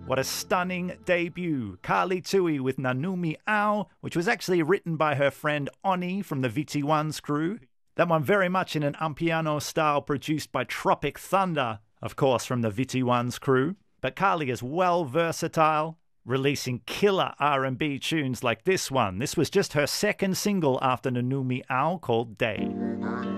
What a stunning debut. Carly Tui with Nanumi Ao, which was actually written by her friend Oni from the VT1's crew. That one very much in an Ampiano style produced by Tropic Thunder, of course from the VT1's crew. But Carly is well versatile, releasing killer R&B tunes like this one. This was just her second single after Nanumi Ao, called Day.